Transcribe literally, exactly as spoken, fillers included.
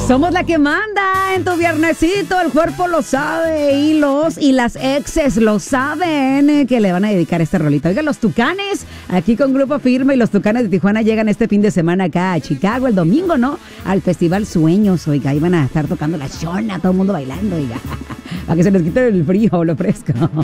Somos la que manda en tu viernesito, el cuerpo lo sabe y los y las exes lo saben eh, que le van a dedicar este rolito. Oigan, los Tucanes, aquí con Grupo Firme y los Tucanes de Tijuana llegan este fin de semana acá a Chicago, el domingo, ¿no? Al Festival Sueños, oiga, ahí van a estar tocando la chona, todo el mundo bailando, oiga, para que se les quite el frío o lo fresco.